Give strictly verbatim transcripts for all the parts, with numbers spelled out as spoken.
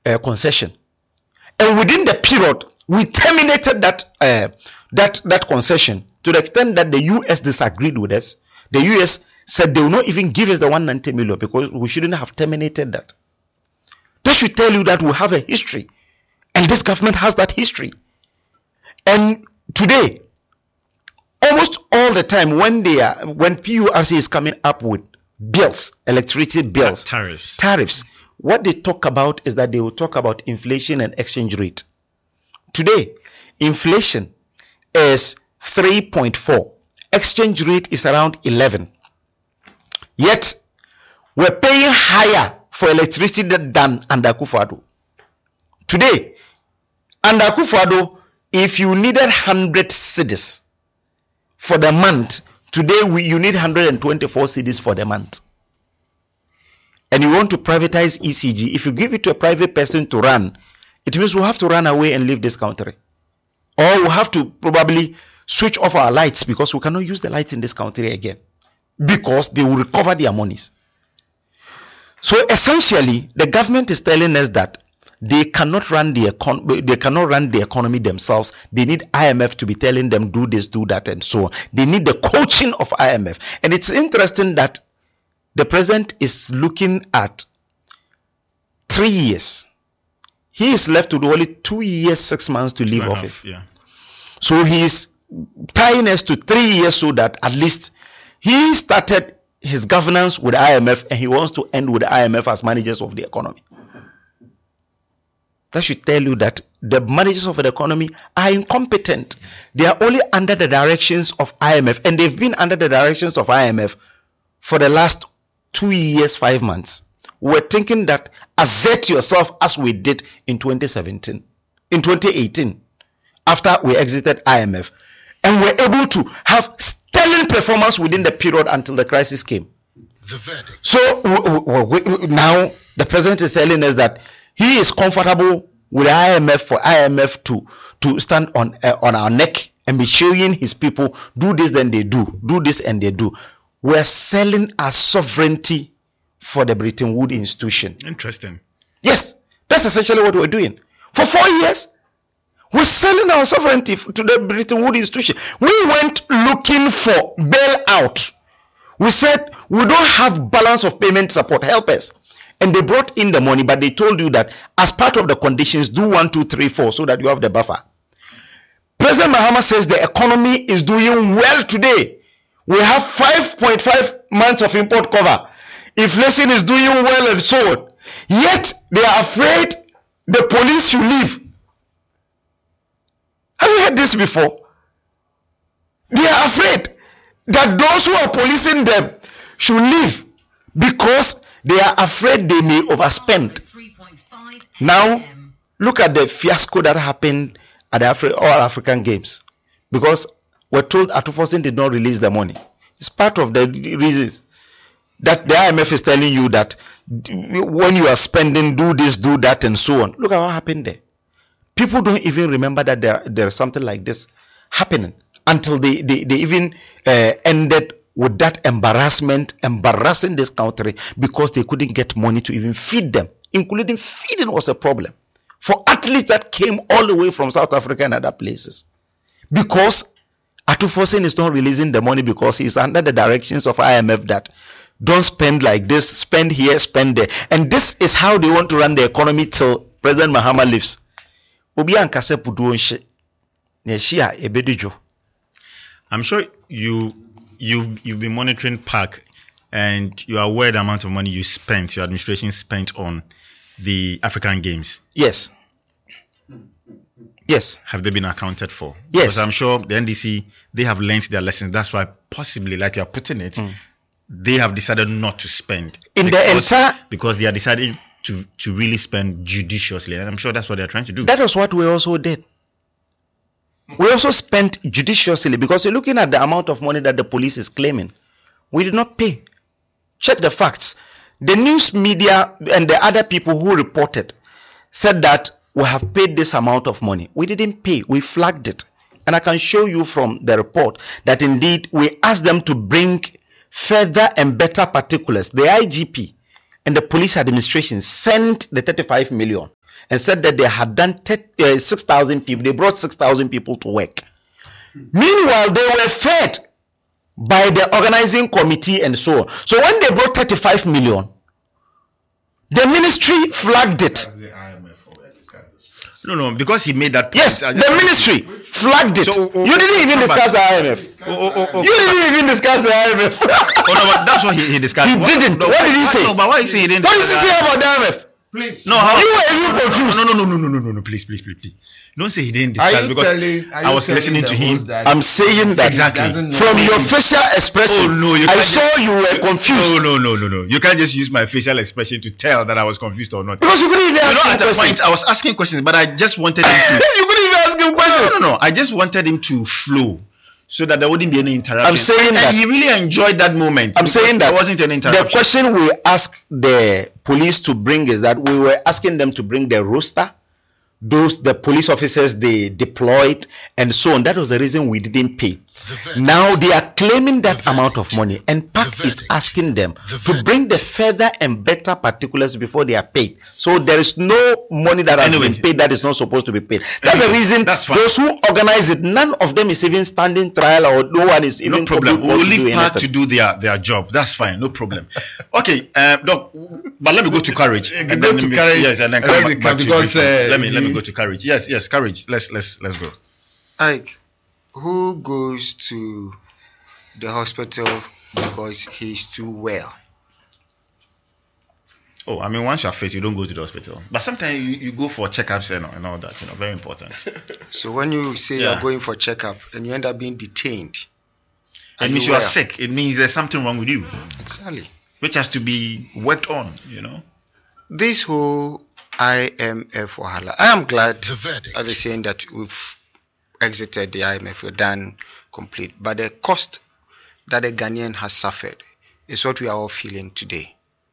uh, concession. And within the period, we terminated that uh, that that concession to the extent that the U S disagreed with us. The U S said they will not even give us the one hundred ninety million because we shouldn't have terminated that. That should tell you that we have a history, and this government has that history. And today, almost all the time when they are when P U R C is coming up with bills, electricity bills, tariffs, tariffs, what they talk about is that they will talk about inflation and exchange rate. Today, inflation is three point four. Exchange rate is around eleven. Yet, we're paying higher for electricity than under Akufo-Addo. Today, under Akufo-Addo, if you needed one hundred cedis for the month, today we, you need one hundred twenty-four cedis for the month. And you want to privatize E C G. If you give it to a private person to run, it means we'll have to run away and leave this country. Or we'll have to probably switch off our lights because we cannot use the lights in this country again. Because they will recover their monies. So essentially, the government is telling us that they cannot run the econ- they cannot run the economy themselves. They need I M F to be telling them do this, do that, and so on. They need the coaching of I M F. And it's interesting that the president is looking at three years. He is left with only two years, six months to leave office. Half, yeah. So he is tying us to three years so that at least he started his governance with I M F and he wants to end with I M F as managers of the economy. That should tell you that the managers of the economy are incompetent. They are only under the directions of I M F, and they've been under the directions of I M F for the last two years, five months. We're thinking that assert yourself as we did in twenty seventeen, in twenty eighteen, after we exited I M F, and we're able to have sterling performance within the period until the crisis came. The verdict. So we, we, we, now the president is telling us that he is comfortable with I M F for I M F to to stand on uh, on our neck and be showing his people do this, then they do, do this, and they do. We're selling our sovereignty for the Bretton Woods institution. Interesting. Yes, that's essentially what we're doing. For four years, we're selling our sovereignty to the Bretton Woods institution. We went looking for bailout. We said we don't have balance of payment support. Help us. And they brought in the money, but they told you that as part of the conditions, do one, two, three, four, so that you have the buffer. President Mahama says the economy is doing well today. We have five point five months of import cover. Inflation is doing well and so on. Yet they are afraid the police should leave. Have you heard this before? They are afraid that those who are policing them should leave because they are afraid they may overspend. Now, look at the fiasco that happened at the Afri- All African Games. Because we're told Atufosin did not release the money. It's part of the reasons that the I M F is telling you that when you are spending, do this, do that, and so on. Look at what happened there. People don't even remember that there there's something like this happening until they, they, they even uh, ended with that embarrassment, embarrassing this country because they couldn't get money to even feed them, including feeding was a problem for athletes that came all the way from South Africa and other places. Because Atufosin is not releasing the money because he's under the directions of I M F that don't spend like this, spend here, spend there. And this is how they want to run the economy till President Mahama leaves. I'm sure you you've you've been monitoring PAC and you are aware the amount of money you spent, your administration spent on the African Games. Yes. Yes. Have they been accounted for? Yes. Because I'm sure the N D C, they have learned their lessons. That's why possibly, like you're putting it, mm. they have decided not to spend. In because, the entire... Because they are deciding to, to really spend judiciously. And I'm sure that's what they're trying to do. That was what we also did. We also spent judiciously because you're looking at the amount of money that the police is claiming. We did not pay. Check the facts. The news media and the other people who reported said that we have paid this amount of money. We didn't pay. We flagged it. And I can show you from the report that indeed we asked them to bring further and better particulars. The I G P and the police administration sent the thirty-five million and said that they had done uh, six thousand people. They brought six thousand people to work. Meanwhile, they were fed by the organizing committee and so on. So when they brought thirty-five million, the ministry flagged it. No, no, because he made that point. Yes, the ministry flagged it. So, oh, you didn't even discuss the I M F. Oh, oh, oh, you didn't even discuss the I M F. Oh, no, but that's what he, he discussed. He what, didn't. No, what did he say? No, but why you say he didn't? What did he say about the I M F? Please. No, how, you were you confused. No, no, no, no, no, no, no, no, please, please, please, please. Don't say he didn't discuss because telling, I was listening to him. I'm saying that exactly from your facial expression. Oh no, you I can't saw just, you were confused. No, no, no, no, no. You can't just use my facial expression to tell that I was confused or not. Because you couldn't even you ask know, him at questions. a point I was asking questions, but I just wanted him to. You couldn't even ask him questions. No, no, no. I just wanted him to flow, so that there wouldn't be any interruption. I'm saying and that he really enjoyed that moment. I'm saying that there wasn't any interruption. The question we asked the police to bring is that we were asking them to bring the roster, those the police officers they deployed, and so on. That was the reason we didn't pay. Now they are claiming that amount of money, and P A C is asking them to bring the further and better particulars before they are paid. So there is no money that has anyway, been paid that is not supposed to be paid. That's anyway, the reason that's fine. Those who organize it, none of them is even standing trial, or no one is even. No problem. We'll leave P A C to do do their, their job. That's fine. No problem. Okay, uh, Doc. But let me go to courage. And go then to me, courage. Yes, and then come back, back because, to uh, let me let me he, go to courage. Yes, yes, courage. Let's let's let's go. Ike, who goes to the hospital because he's too well? Oh, I mean, once you're fit, you don't go to the hospital. But sometimes you, you go for checkups and, and all that. You know, very important. So when you say Yeah. you're going for checkup and you end up being detained, It means you are sick. It means there's something wrong with you, exactly, which has to be worked on. You know. this whole I M F wahala. I am glad The verdict. at the saying that we've exited the I M F, we're done complete. But the cost that the Ghanaian has suffered is what we are all feeling today.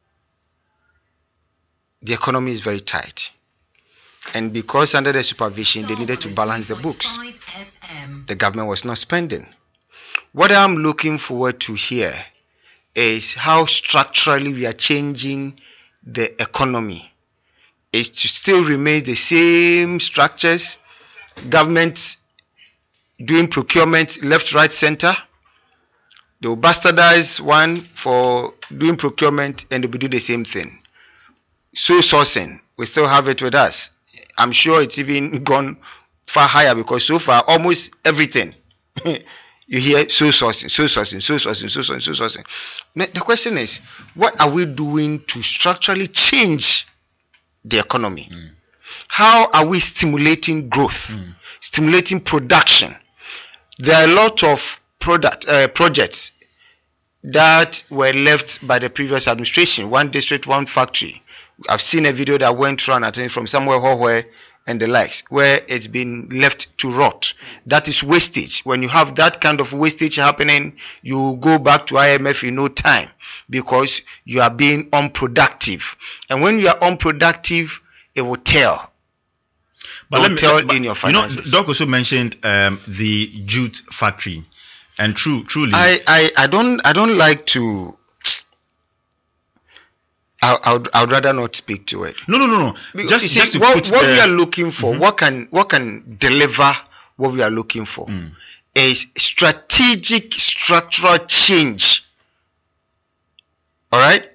The economy is very tight. And because under the supervision, they needed to balance the books. The government was not spending. What I'm looking forward to here is how structurally we are changing the economy. Is to still remain the same structures, government doing procurement left, right, center. They will bastardize one for doing procurement and they will do the same thing. So sourcing, we still have it with us. I'm sure it's even gone far higher because so far almost everything you hear so sourcing, so sourcing, so sourcing, so sourcing, so sourcing. Now, the question is, what are we doing to structurally change the economy? Mm. How are we stimulating growth, Mm. stimulating production? There are a lot of product uh, projects that were left by the previous administration. One district, one factory. I've seen a video that went around, I think, from somewhere where and the likes, where it's been left to rot. That is wastage. When you have that kind of wastage happening, you go back to I M F in no time because you are being unproductive. And when you are unproductive, it will tell. But it let will me, tell but, in your you know, finances. Doc also mentioned um, the jute factory, and true, truly, I, I, I don't I don't like to. I I would, I would rather not speak to it. no, no, no, no. Because Just, you see, just to what, put what the, we are looking for, Mhm. what can what can deliver what we are looking for, Mm. is strategic structural change. All right.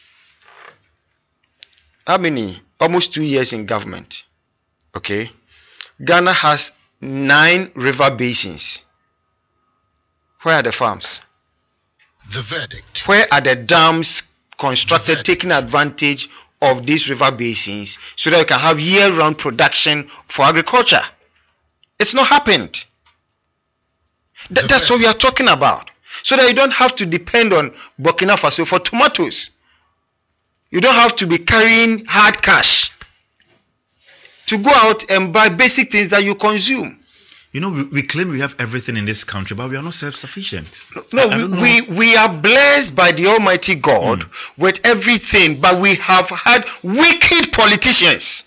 How many? Almost two years in government. Okay. Ghana has nine river basins. Where are the farms? The verdict. Where are the dams constructed, The taking advantage of these river basins so that you can have year-round production for agriculture? It's not happened. Th- The that's what we are talking about. So that you don't have to depend on Burkina Faso for tomatoes. You don't have to be carrying hard cash to go out and buy basic things that you consume. You know, we, we claim we have everything in this country, but we are not self-sufficient. No, I- I don't know. we, we are blessed by the Almighty God with everything, but we have had wicked politicians.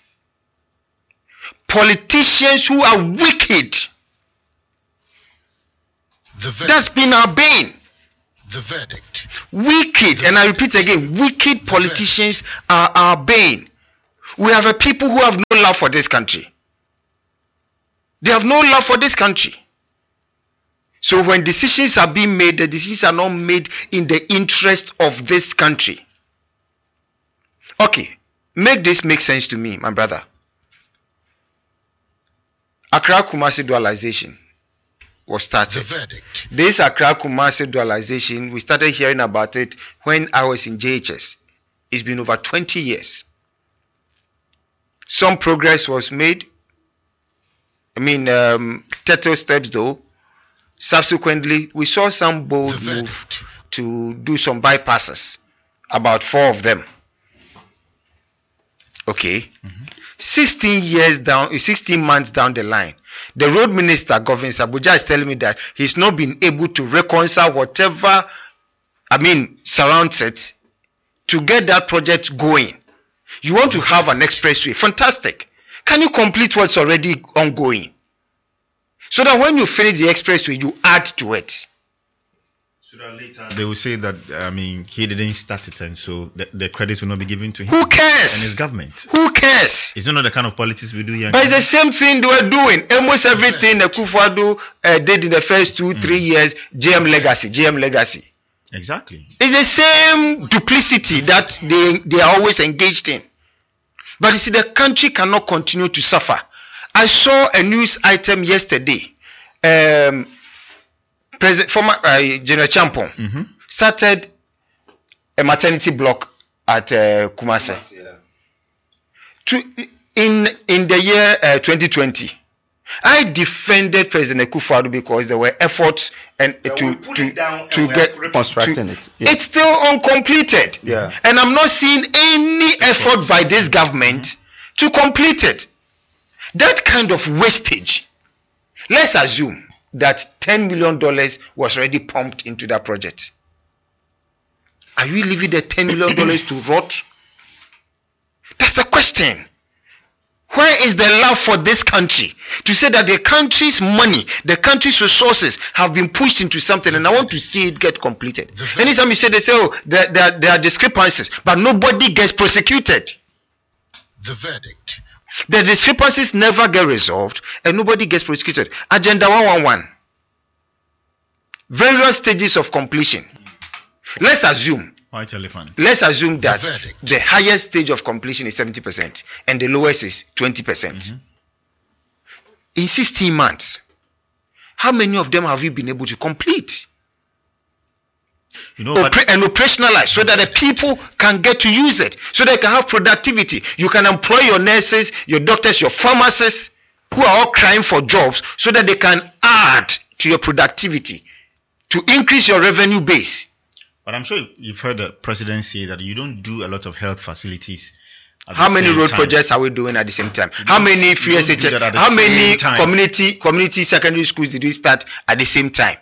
Politicians who are wicked. The verdict. That's been our bane. The verdict. Wicked, and I repeat again, wicked politicians are our bane. We have a people who have no love for this country. They have no love for this country. So when decisions are being made, the decisions are not made in the interest of this country. Okay, make this make sense to me, my brother. Accra Kumasi dualization was started. The verdict. This Accra Kumasi dualization, we started hearing about it when I was in J H S. It's been over twenty years. Some progress was made. I mean, um, turtle steps though. Subsequently, we saw some bold move to do some bypasses, about four of them. Okay, mm-hmm. sixteen years down, sixteen months down the line, the road minister, Governor Abuja, is telling me that he's not been able to reconcile whatever, I mean, surrounds it to get that project going. You want to have an expressway, fantastic. Can you complete what's already ongoing? So that when you finish the expressway, you add to it. So that later they will say that, I mean, he didn't start it, and so the, the credit will not be given to him. Who cares? And his government. Who cares? It's not the kind of politics we do here. But it's the same thing they were doing. Almost everything the Akufo-Addo uh, did in the first two, mm. three years, J M legacy, J M legacy. Exactly. It's the same duplicity that they, they are always engaged in. But you see, the country cannot continue to suffer. I saw a news item yesterday. Um, President, former uh, General Champon mm-hmm. started a maternity block at uh, Kumasi. Yeah. To, in in the year uh, twenty twenty, I defended President Akufo-Addo because there were efforts and uh, to to to get reconstructing it. Yeah. It's still uncompleted. Yeah. And I'm not seeing any effort by this government mm-hmm. to complete it. That kind of wastage. Let's assume that ten million dollars was already pumped into that project. Are you leaving the ten million dollars to rot? That's the question. Where is the love for this country? To say that the country's money, the country's resources have been pushed into something, and I want to see it get completed. Anytime you say, they say, oh, there, there, there are discrepancies, but nobody gets prosecuted. The verdict. The discrepancies never get resolved and nobody gets prosecuted. Agenda one one one. Various stages of completion. Let's assume. White elephant. Let's assume that the, the highest stage of completion is seventy percent and the lowest is twenty percent. Mm-hmm. In sixteen months, how many of them have you been able to complete? You know, Oper- and operationalize so that the people can get to use it, so they can have productivity. You can employ your nurses, your doctors, your pharmacists, who are all crying for jobs, so that they can add to your productivity to increase your revenue base. But I'm sure you've heard the president say that you don't do a lot of health facilities. How many road time. projects are we doing at the same time? How many free S H S? How many community community secondary schools did we start at the same time?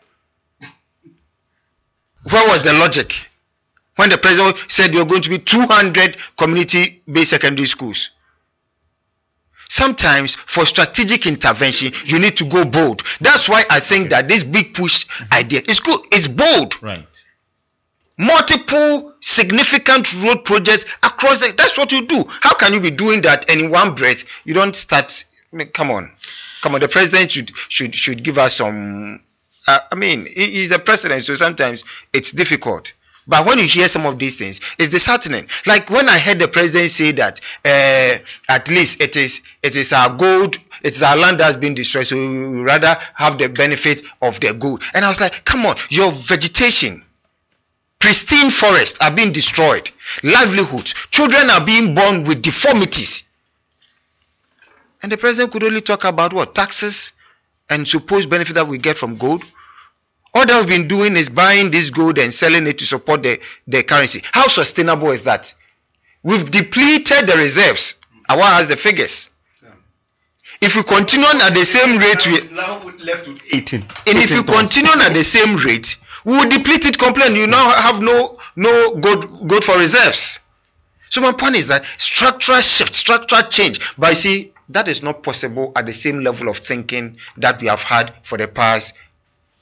Where was the logic when the president said there are going to be two hundred community-based secondary schools? Sometimes for strategic intervention, you need to go bold. That's why I think that this big push mm-hmm. idea is good. It's bold. Right. Multiple significant road projects across the, that's what you do. How can you be doing that and in one breath you don't start? I mean, come on, come on. The president should should should give us some. Uh, I mean, he, he's the president, so sometimes it's difficult. But when you hear some of these things, it's disheartening. Like when I heard the president say that uh, at least it is it is our gold, it is our land that's been destroyed, so we would rather have the benefit of the gold. And I was like, come on, your vegetation, pristine forests are being destroyed, livelihoods, children are being born with deformities. And the president could only talk about what? Taxes and supposed benefit that we get from gold. All that we've been doing is buying this gold and selling it to support the, the currency. How sustainable is that? We've depleted the reserves. Awa has the figures. Yeah. If we continue on at the same rate, we now left with eighteen. And if you continue on at the same rate, we will deplete it completely. You now have no no gold gold for reserves. So my point is that structural shift, structural change. But you see, that is not possible at the same level of thinking that we have had for the past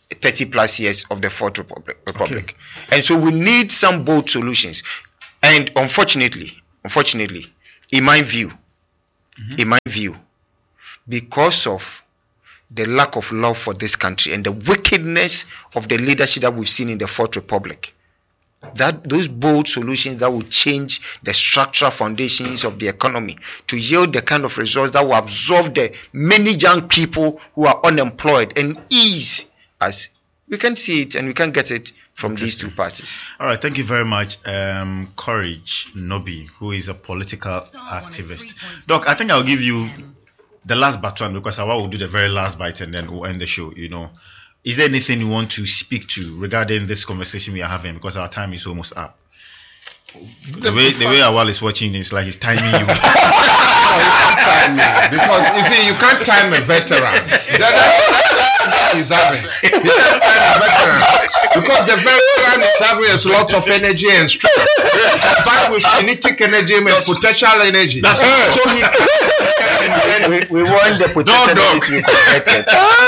thirty plus years of the Fourth Republic. Republic. Okay. And so we need some bold solutions. And unfortunately, unfortunately, in my view, mm-hmm. in my view, because of the lack of love for this country and the wickedness of the leadership that we've seen in the Fourth Republic, that those bold solutions that will change the structural foundations of the economy to yield the kind of results that will absorb the many young people who are unemployed and ease us. We can see it and we can get it from these two parties. All right, thank you very much, um, Courage Nobi, who is a political activist. Doc, I think I'll give you the last baton because I will do the very last bite and then we'll end the show. You know, is there anything you want to speak to regarding this conversation we are having, because our time is almost up? The way the way Awal is watching is like he's timing you. No, you can't time me, because you see, you can't time a veteran. That is having. You can't time a veteran because the veteran is having a lot of energy and strength, combined with kinetic energy and potential energy. That's uh, so he. we, we want the potential no, energy to be converted.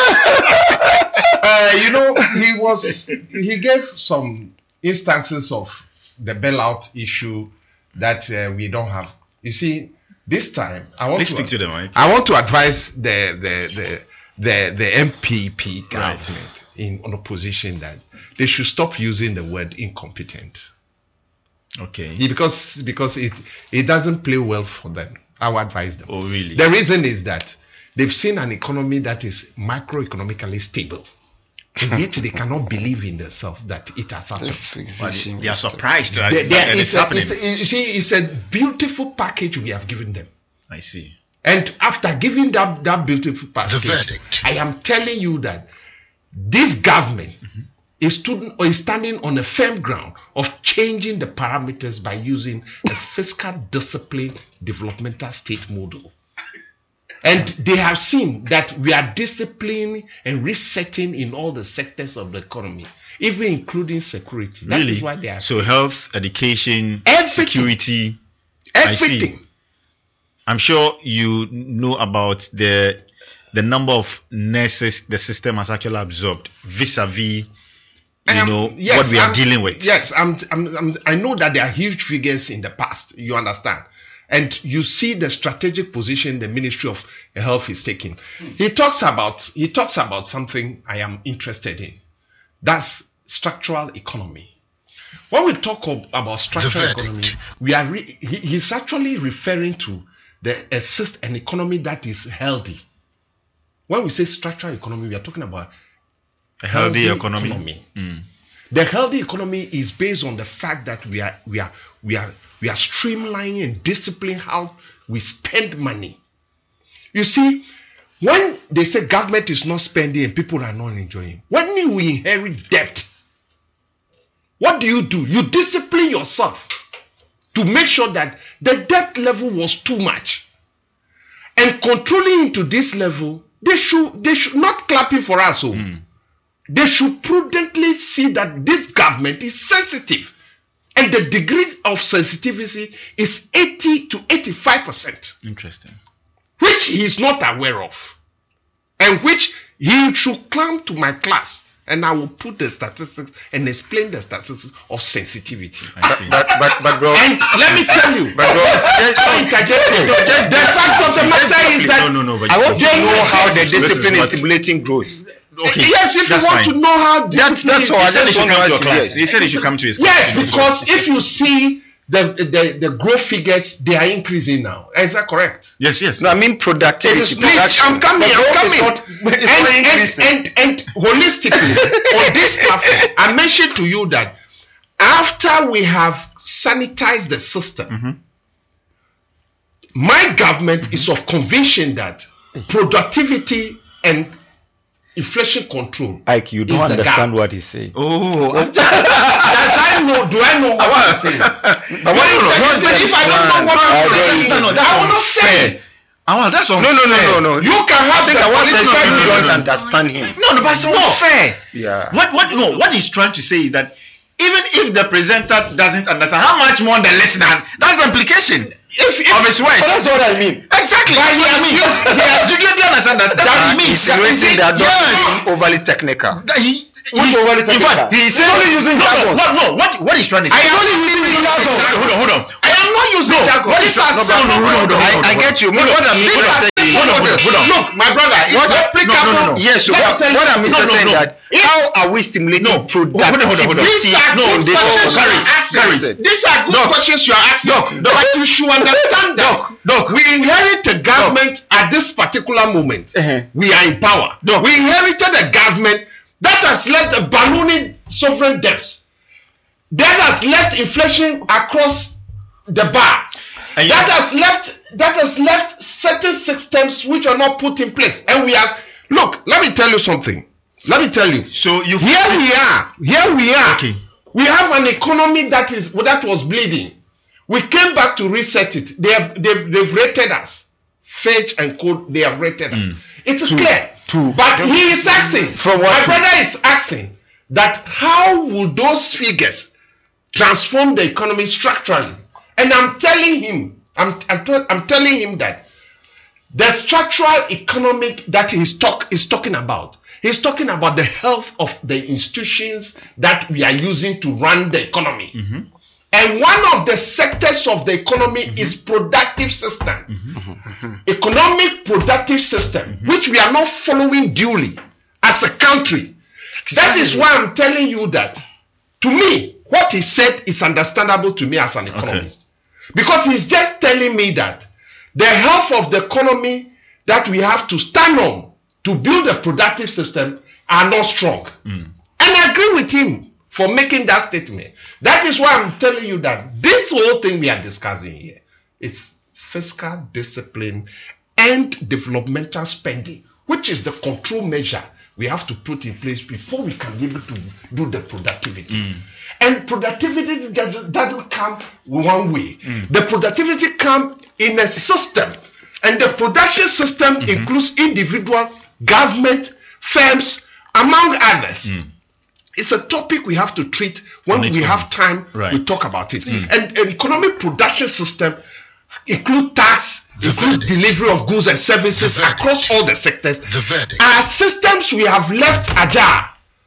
Uh, you know, he was he gave some instances of the bailout issue that uh, we don't have. You see, this time I want Please to speak to them, right? I want to advise the the the the, the M P P government Right. in on opposition that they should stop using the word incompetent. Okay. Because because it it doesn't play well for them. I would advise them. Oh, really? The reason is that they've seen an economy that is microeconomically stable. And yet they cannot believe in themselves that it has happened. But they are surprised that They- they are- and it's, it's a, happening. it's, a, you see, it's a beautiful package we have given them. I see. And after giving that, that beautiful package, verdict. I am telling you that this government mm-hmm. is, stood, or is standing on a firm ground of changing the parameters by using a fiscal discipline developmental state model. And they have seen that we are disciplining and resetting in all the sectors of the economy, even including security. That Really? is why they are So health, education, Everything. security. I see. everything. I'm sure you know about the the number of nurses the system has actually absorbed vis-a-vis, you Um, know, yes, what we are I'm- dealing with. Yes, I'm, I'm, I'm, I know that there are huge figures in the past. You understand, and you see the strategic position the Ministry of Health is taking. He talks about he talks about something I am interested in. That's structural economy. When we talk of, about structural verdict. economy, we are re, he, he's actually referring to the assist an economy that is healthy. When we say structural economy, we are talking about A healthy, healthy economy. economy. Mm. The healthy economy is based on the fact that we are we are we are we are streamlining and disciplining how we spend money. You see, when they say government is not spending and people are not enjoying, when you inherit debt, what do you do? You discipline yourself to make sure that the debt level was too much. And controlling to this level, they should they should not clapping for us. Oh. Mm. They should prudently see that this government is sensitive. And the degree of sensitivity is eighty to eighty-five percent, Interesting. which he is not aware of. And which he should come to my class and I will put the statistics and explain the statistics of sensitivity. I see. But but but bro, And let me tell you, but bro, yes, just- I interject you. no, just- the fact of the matter is that no, no, no. But I want to They know will how the This is discipline is what- stimulating growth. Okay. yes, if you that's want fine. to know how That's discipline that's is- all. He I said he just should want to come to your ask you class. this. He said he should come to his class. Yes, because if you see the, the the growth figures, they are increasing now. Is that correct? Yes, yes. No, I mean productivity. Please, production. I'm coming, But I'm growth coming. is not- it's and, not and, increasing. and, and holistically, on this platform, I mentioned to you that after we have sanitized the system, Mm-hmm. my government is of conviction that productivity and inflation control. Ike, you don't Is the understand gap. what he's saying. Oh, Does I know? Do I know what I'm saying? But what- When you what- tell me, if I don't know what I I'm don't saying, know. That's I will not say unfair. it. oh, that's No, no, no, no, no. You can have I think the I want to political say you no, don't no. understand him. No, no, but it's No. unfair. Yeah. What what no, what he's trying to say is that even if the presenter doesn't understand, how much more the listener? That's the implication If, if, of his words. But that's what I mean. Exactly. But That's he what I has mean. used- He has- do you do you understand that? That's what That he means. insinuating that Yes. not being overly technical. That he Which overly in technical? fact, he He's said only using no, no, jargon. what, no, what, what he's trying to say. I am only using jargon. Hold on, hold on. I am not using No, jargon. what These is are no, simple no, no, no, words. no, I, no, I no. get you. Hold on, What I'm These hold are on, simple hold on, hold on, words. hold on. Look, my brother, it's What- applicable. no, no, no, no. Yes, so Let me what, tell you what I'm something. interested no, in no. that how are we stimulating No. Hold on, hold on, hold on. productivity These are No, good this- questions Gary, you are asking. Gary. These are good Doc, questions you are asking. Doc, Doc. But you should understand that Doc, Doc. we inherit a government at this particular moment. Uh-huh. We are in power. Doc. We inherited a government that has left a ballooning sovereign debts. That has left inflation across the bar. And that you- has left that has left certain systems which are not put in place. And we are look, let me tell you something. Let me tell you. So you Here we are. Here we are. Okay. We have an economy that is that was bleeding. We came back to reset it. They have they've, they've rated us. Fetch and Code, they have rated us. Mm. It's clear. two. But he is asking. From what My to? brother is asking that how will those figures transform the economy structurally? And I'm telling him, I'm I'm, t- I'm telling him that the structural economic that he's talk is talking about. He's talking about the health of the institutions that we are using to run the economy. Mm-hmm. And one of the sectors of the economy mm-hmm. is productive system. Mm-hmm. Economic productive system, mm-hmm. which we are not following duly as a country. Exactly. That is why I'm telling you that, to me, what he said is understandable to me as an economist. Okay. Because he's just telling me that the health of the economy that we have to stand on to build a productive system are not strong. Mm. And I agree with him for making that statement. That is why I'm telling you that this whole thing we are discussing here is fiscal discipline and developmental spending, which is the control measure we have to put in place before we can be able to do the productivity. Mm. And productivity doesn't, doesn't come one way. Mm. The productivity comes in a system. And the production system mm-hmm. includes individual, government, firms, among others. Mm. It's a topic we have to treat when we time. have time. Right. We talk about it. Mm. And an economic production system include tax, the include verdict. Delivery of goods and services across all the sectors. The verdict. Our systems we have left ajar.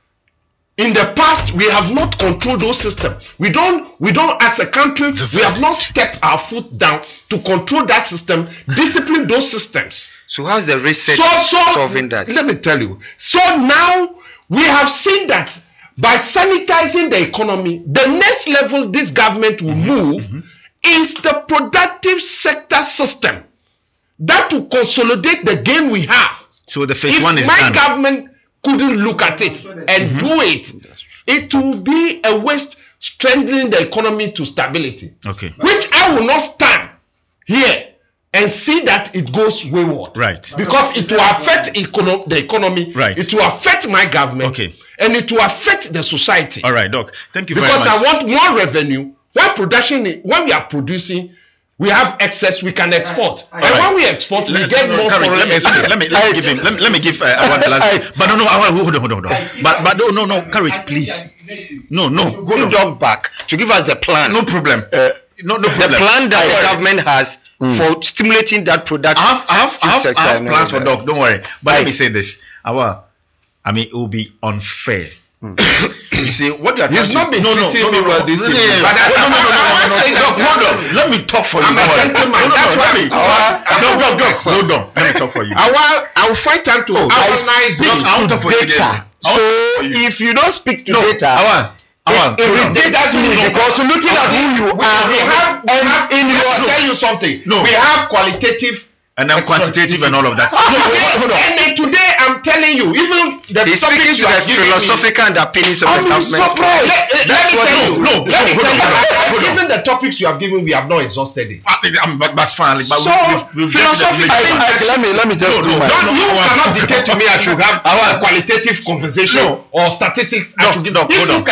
In the past, we have not controlled those systems. We don't, we don't, as a country, we have not stepped our foot down to control that system, discipline those systems. So how's the reset so, so, solving that? Let me tell you. So now we have seen that by sanitizing the economy, the next level this government will mm-hmm, move mm-hmm. is the productive sector system that will consolidate the gain we have. So the first if one is my done. government couldn't look at it and mm-hmm. do it, it will be a waste strengthening the economy to stability. Okay. Which I will not stand here and see that it goes wayward. Right. Because it will affect econo- the economy. Right. It will affect my government. Okay. And it will affect the society. All right, Doc. Thank you because very much. Because I want more revenue. When production, when we are producing, we have excess, we can export. I, I, and right. when we export, let, we get no, more Kari, foreign let me, exchange. Let me, let me give him, let me, let me give, uh, I want the last, but no, no, I want, hold on, hold on, hold on. But, but no, no, no, Courage, please. No, no. Go Doc back to give us the plan. No problem. Uh, no, no problem. The plan that the government has mm. for stimulating that production. I have, I have, I have, I have plans for Doc, don't worry. But I, let me say this. Our, I mean, it will be unfair. Mm. You see, what you are He's not been no, no, treating no, me no, well no, this no, evening. no, no, no, no, no, no, no, Doc, hold on. Let me talk for you. I'm a gentleman. That's why we talk. No, no, no, hold on. Let me talk for you. I will, I will find time to analyze it. I will talk for you. Data. So if you don't speak to no, data, I want. I want. It irritates me because looking at who you are, we have, we have, in your, I'll tell you something. No. We have qualitative and then quantitative and all of that. No, hold on. And then today I'm telling you, even the He's speaking to the philosophical underpinnings of the government. Let, let, let me tell you, no, let me tell you, given the topics you have given, we have not exhausted it. But that's fine. But so, we've, we've philosophy, I, I, let me let me just no, no, no, no, you cannot dictate to me I should have our qualitative conversation no. or statistics. No, I should give up. Hold on.